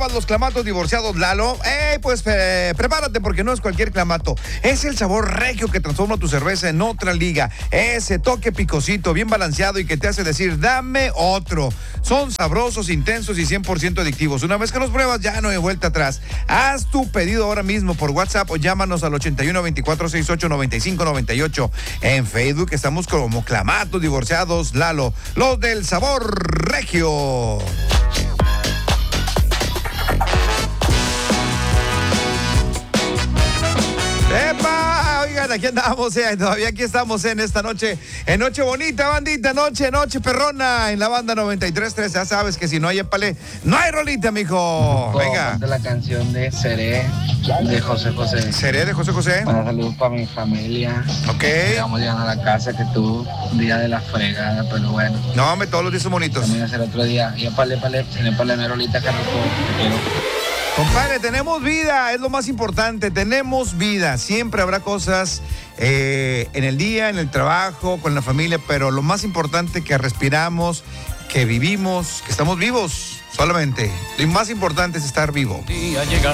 ¿Pruebas los clamatos divorciados Lalo? Pues prepárate porque no es cualquier clamato. Es el sabor regio que transforma tu cerveza en otra liga. Ese toque picosito, bien balanceado y que te hace decir, dame otro. Son sabrosos, intensos y 100% adictivos. Una vez que los pruebas, ya no hay vuelta atrás. Haz tu pedido ahora mismo por WhatsApp o llámanos al 81 24 68 95 98. En Facebook estamos como Clamatos Divorciados Lalo, los del sabor regio. ¡Epa! Oigan, aquí andamos, todavía aquí estamos en esta noche, en Noche Bonita, bandita, noche perrona, en la banda 93.3, ya sabes que si no hay épale, no hay rolita, mijo. Venga. La canción de Seré, de José José. Seré, de José José. Para saludos para mi familia. Ok. Estamos llegando a la casa, que tuvo un día de la fregada, pero bueno. No, hombre, todos los días son bonitos. También hacer otro día, y épale, si no épale, no hay rolita, que rico, te quiero. Compadre, tenemos vida, es lo más importante, tenemos vida. Siempre habrá cosas en el día, en el trabajo, con la familia, pero lo más importante que respiramos, que vivimos, que estamos vivos solamente. Lo más importante es estar vivo. Día llega